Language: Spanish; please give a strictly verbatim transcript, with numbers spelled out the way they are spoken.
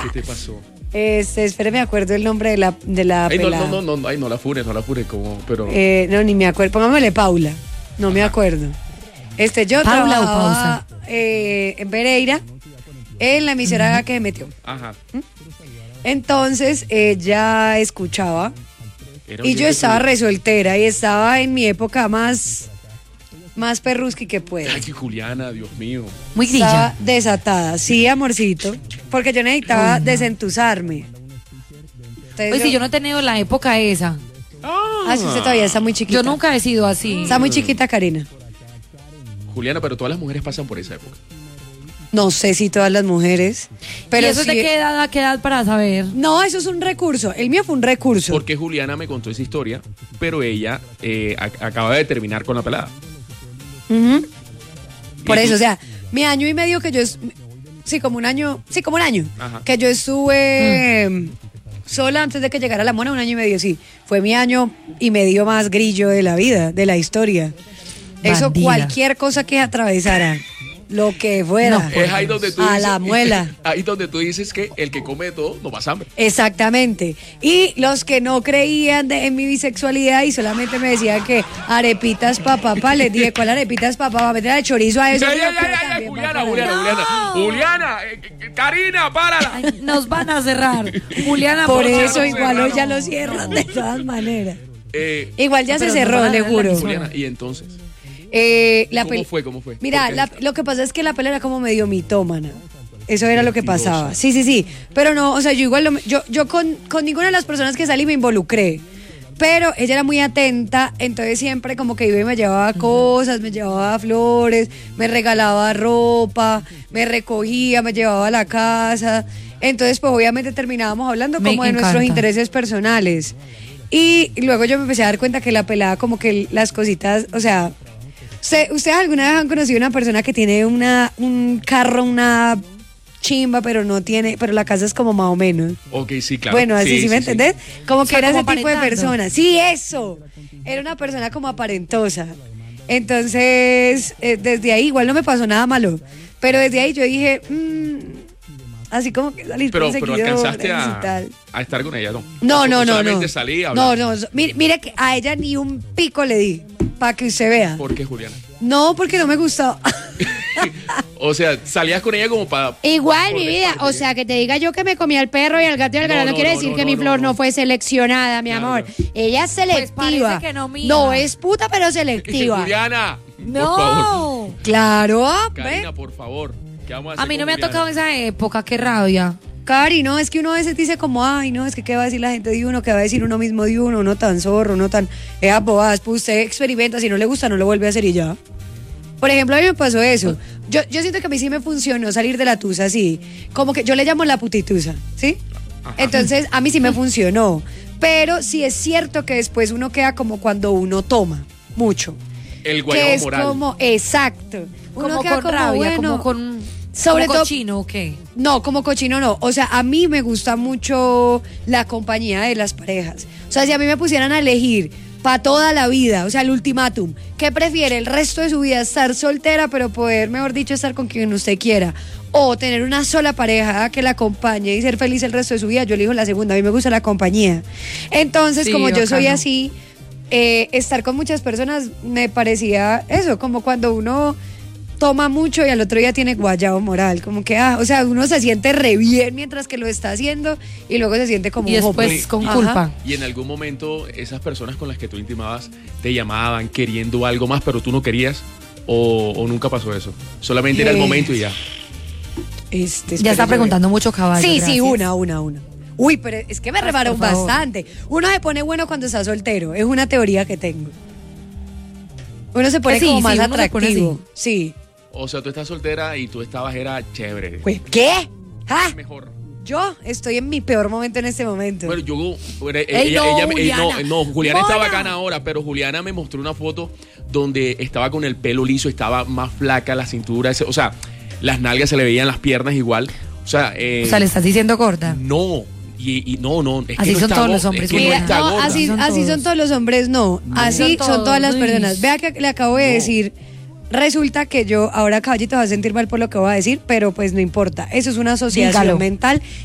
¿Qué te pasó? Este, espere, me acuerdo el nombre de la, de la Ay, no, pelada. no, no, no, ay, no la fures, no la fures, como, pero... Eh, no, ni me acuerdo. Póngamele Paula. No me acuerdo. Este, yo ¿Paula o trabajaba eh, en Pereira, en la emisora que me metió. Ajá. Entonces, ella escuchaba Era y yo oyente estaba tuyo. re soltera y estaba en mi época más, más perrusqui que pueda. Ay, Juliana, Dios mío. Muy Estaba grilla. desatada, sí, amorcito, porque yo necesitaba desentusarme. Entonces, Pues yo- si yo no he tenido la época esa. Ah, sí, usted todavía está muy chiquita. Yo nunca he sido así. Está muy chiquita, Karina. Juliana, pero todas las mujeres pasan por esa época. No sé si todas las mujeres, pero ¿Y eso sí- de qué edad a qué edad para saber? No, eso es un recurso. El mío fue un recurso. Porque Juliana me contó esa historia, pero ella eh, ac- acaba de terminar con la pelada. Ujú. Por Y eso, tú- o sea, mi año y medio que yo... es- Sí, como un año... Sí, como un año. Ajá. Que yo estuve mm, sola antes de que llegara la mona, un año y medio, sí. Fue mi año y medio más grillo de la vida, de la historia. Eso, Bandida. cualquier cosa que atravesara, lo que fuera, No, Es ahí donde tú a dices, la muela. Ahí donde tú dices que el que come de todo no pasa hambre. Exactamente. Y los que no creían de- en mi bisexualidad y solamente me decían que arepitas pa' papá, les dije, ¿cuál arepitas pa' papá? Meter de chorizo a eso. Ay, yo ay, creo ay, ay, también va Juliana, para Juliana, allá. Juliana, Juliana, eh, eh, Karina, párala. Ay, nos van a cerrar. Juliana, Por no, no, eso no, igual no, hoy no. ya lo cierran de todas maneras. Eh, Igual ya Pero se no cerró, van a le dar la juro. emisora. Juliana, y entonces, Eh, la ¿Cómo pel- fue, cómo fue? Mira, ¿Por qué? la- lo que pasa es que la pelea era como medio mitómana. Eso era lo que Mentirosa. pasaba. Sí, sí, sí. Pero no, o sea, yo igual, lo- yo, yo con, con ninguna de las personas que salí me involucré. Pero ella era muy atenta, entonces siempre como que iba y me llevaba cosas, me llevaba flores, me regalaba ropa, me recogía, me llevaba a la casa. Entonces, pues obviamente terminábamos hablando Me como de nuestros encanta. intereses personales. Y luego yo me empecé a dar cuenta que la pelada como que las cositas, o sea, ¿usted- ¿ustedes alguna vez han conocido una persona que tiene una un carro, una chimba, pero no tiene, pero la casa es como más o menos? Ok, sí, claro. Bueno, así sí, me entendés. Como que sea, era como ese tipo de aparentando. persona. Sí, eso. Era una persona como aparentosa. Entonces, eh, desde ahí igual no me pasó nada malo. Pero desde ahí yo dije, mm, así como que salir Pero, con pero seguidores alcanzaste y a, tal. a estar con ella, ¿no? No, O- no, no, solamente no. salí a No, hablar. no. so- Mire, mire que a ella ni un pico le di, para que usted vea. ¿Por qué, Juliana? No, porque no me gustó. O sea, salías con ella como para... Igual, por mi vida. desparte. O sea, que te diga yo que me comí al perro y al gato y al No, gato no, no, quiere no, decir no, que no, mi no, flor no, no. fue seleccionada, mi Claro, amor. claro. Ella es selectiva. parece que no, mija. No es puta, pero selectiva. Juliana, por favor. No. Claro, Karina, ¿ve? por favor. ¿Qué vamos a A hacer mí no con me ha Juliana? tocado esa época, qué rabia. Cari, no, es que uno a veces dice como, ay, no, es que qué va a decir la gente de uno, qué va a decir uno mismo de uno, uno tan zorro, uno tan... Esas bobadas, pues usted experimenta, si no le gusta, no lo vuelve a hacer y ya. Por ejemplo, a mí me pasó eso. Yo, yo siento que a mí sí me funcionó salir de la tusa así. Como que yo le llamo la putitusa, ¿sí? Ajá. Entonces, a mí sí me funcionó. Pero sí es cierto que después uno queda como cuando uno toma mucho. El Que guayabo es moral. como, exacto. Uno Como queda con como, rabia, bueno, como con sobre como todo- cochino, ¿o qué? No, como cochino no. O sea, a mí me gusta mucho la compañía de las parejas. O sea, si a mí me pusieran a elegir para toda la vida, o sea, el ultimátum, ¿qué prefiere el resto de su vida? Estar soltera, pero poder, mejor dicho, estar con quien usted quiera. O tener una sola pareja que la acompañe y ser feliz el resto de su vida. Yo elijo la segunda, a mí me gusta la compañía. Entonces, Sí, como yo soy bacano. así, eh, estar con muchas personas me parecía eso, como cuando uno toma mucho y al otro día tiene guayabo moral, como que, ah, o sea, uno se siente re bien mientras que lo está haciendo y luego se siente como Y un después jopo. con Ajá. culpa. Y en algún momento esas personas con las que tú intimabas te llamaban queriendo algo más, pero tú no querías, o, o nunca pasó eso. Solamente era el Eh, momento y ya. Este, Ya espere, está yo- preguntando mucho caballo. Sí, sí, gracias. una, una, una. Uy, pero es que me Ay, rebaron por favor. bastante. Uno se pone bueno cuando está soltero, es una teoría que tengo. Uno se pone Eh, sí, como sí, más uno se pone atractivo. Sí. O sea, tú estás soltera y tú estabas, era chévere. Pues, ¿qué? ¿Ah? Mejor. Yo estoy en mi peor momento en este momento. Bueno, yo. bueno, eh, Ey, ella, no, ella me- eh, no, Juliana. no, Juliana está Mona. bacana ahora, pero Juliana me mostró una foto donde estaba con el pelo liso, estaba más flaca, la cintura, ese- o sea, las nalgas se le veían las piernas igual. O sea, eh, O sea, le estás diciendo corta. no. Y, y no, no. Es Así que no son está todos go- los hombres, es que no Mira, está no, gorda. así, Son así son todos. todos los hombres, no. Así Son son todas las todos, personas. Luis. Vea que le acabo de No. decir. Resulta que yo, ahora Caballito va a sentir mal por lo que voy a decir, pero pues no importa. Eso es una asociación Dígalo. mental